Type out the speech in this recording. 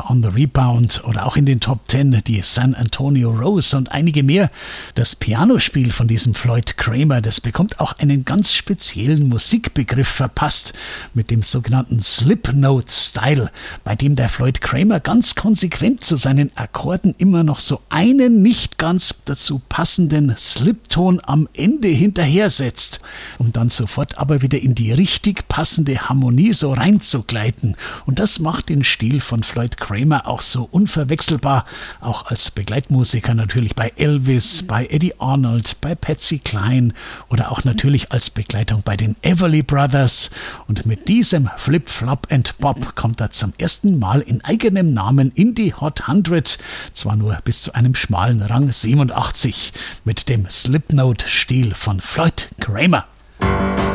Never on the Rebound oder auch in den Top 10 die San Antonio Rose und einige mehr. Das Pianospiel von diesem Floyd Cramer, das bekommt auch einen ganz speziellen Musikbegriff verpasst mit dem sogenannten Slipnote-Style, bei dem der Floyd Cramer ganz konsequent zu seinen Akkorden immer noch so einen nicht ganz dazu passenden Slipton am Ende hinterher setzt, um dann sofort aber wieder in die richtig passende Harmonie so reinzugleiten. Und das macht den Stil von Floyd Cramer auch so unverwechselbar, auch als Begleitmusiker natürlich bei Elvis, bei Eddie Arnold, bei Patsy Cline oder auch natürlich als Begleitung bei den Everly Brothers. Und mit diesem Flip, Flop and Pop kommt er zum ersten Mal in eigenem Namen in die Hot 100, zwar nur bis zu einem schmalen Rang 87 mit dem Slipnote-Stil von Floyd Cramer.